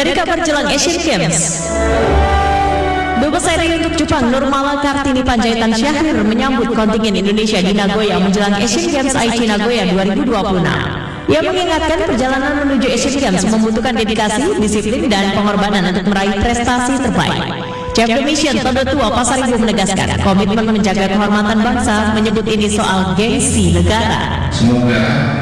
Dari kabar jelang Asian Games, Dubes RI untuk Jepang Nurmala Kartini Panjaitan Syahrir menyambut kontingen Indonesia di Nagoya menjelang Asian Games Aichi Nagoya 2026. Ia mengingatkan perjalanan menuju Asian Games membutuhkan dedikasi, disiplin, dan pengorbanan untuk meraih prestasi terbaik. Chef the Mission Tanda Tua Pasaribu menegaskan komitmen menjaga kehormatan bangsa, menyebut ini soal gengsi negara. Semoga